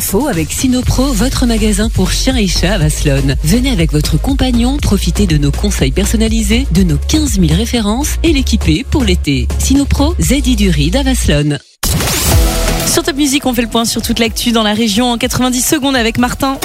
infos avec Sinopro, votre magasin pour chiens et chats à Vasselonne. Venez avec votre compagnon, profitez de nos conseils personnalisés, de nos 15 000 références et l'équiper pour l'été. Sinopro, Zedi du Ride à Vasselonne. Sur Top Music, on fait le point sur toute l'actu dans la région en 90 secondes avec Martin.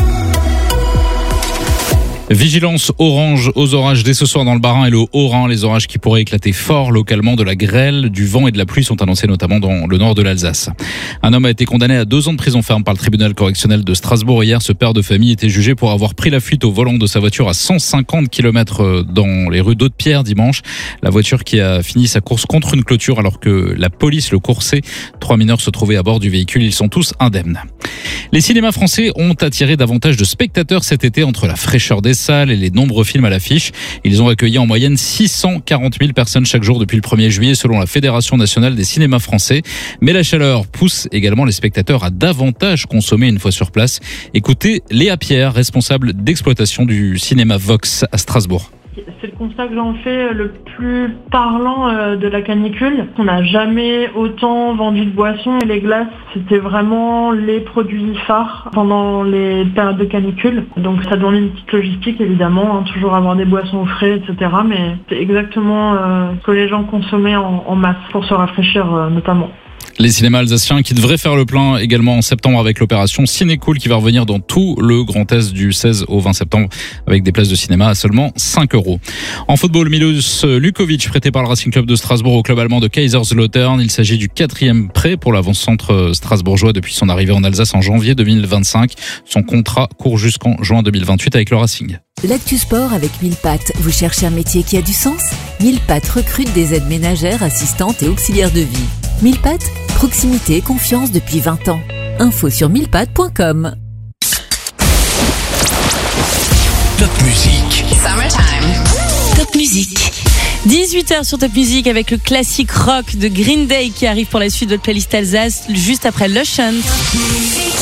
Vigilance orange aux orages dès ce soir dans le Bas-Rhin et le Haut-Rhin. Les orages qui pourraient éclater fort localement, de la grêle, du vent et de la pluie sont annoncés notamment dans le nord de l'Alsace. Un homme a été condamné à 2 ans de prison ferme par le tribunal correctionnel de Strasbourg. Hier, ce père de famille était jugé pour avoir pris la fuite au volant de sa voiture à 150 km dans les rues d'Haute-Pierre dimanche. La voiture qui a fini sa course contre une clôture alors que la police le coursait. 3 mineurs se trouvaient à bord du véhicule. Ils sont tous indemnes. Les cinémas français ont attiré davantage de spectateurs cet été entre la fraîcheur des salles et les nombreux films à l'affiche. Ils ont accueilli en moyenne 640 000 personnes chaque jour depuis le 1er juillet selon la Fédération nationale des cinémas français. Mais la chaleur pousse également les spectateurs à davantage consommer une fois sur place. Écoutez Léa Pierre, responsable d'exploitation du cinéma Vox à Strasbourg. C'est le constat que j'en fais le plus parlant de la canicule. On n'a jamais autant vendu de boissons et les glaces, c'était vraiment les produits phares pendant les périodes de canicule. Donc ça demande une petite logistique évidemment, toujours avoir des boissons au frais, etc. Mais c'est exactement ce que les gens consommaient en masse pour se rafraîchir notamment. Les cinémas alsaciens qui devraient faire le plein également en septembre avec l'opération Cinécool qui va revenir dans tout le Grand Est du 16 au 20 septembre avec des places de cinéma à seulement 5 €. En football, Milos Lukovic prêté par le Racing Club de Strasbourg au club allemand de Kaiserslautern. Il s'agit du 4e prêt pour l'avant-centre strasbourgeois depuis son arrivée en Alsace en janvier 2025. Son contrat court jusqu'en juin 2028 avec le Racing. L'actu sport avec 1000 pattes. Vous cherchez un métier qui a du sens ? 1000 pattes recrute des aides ménagères, assistantes et auxiliaires de vie. 1000 pattes, proximité et confiance depuis 20 ans. Info sur 1000pattes.com. Top Music. Summertime. Top Music. 18h sur Top Music avec le classique rock de Green Day qui arrive pour la suite de votre playlist Alsace juste après Lush Hunt.